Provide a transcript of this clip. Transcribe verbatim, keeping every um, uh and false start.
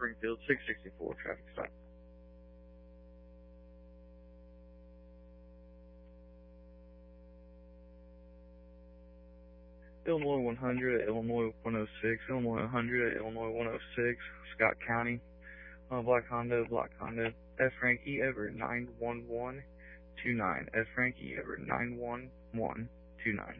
Springfield, six sixty-four, traffic stop. Illinois one hundred at Illinois one oh six, Illinois one hundred at Illinois one oh six, Scott County, uh, Black Honda, Black Honda, F. Frank E. Everett nine one one two nine, F. Frank E. Everett nine one one two nine.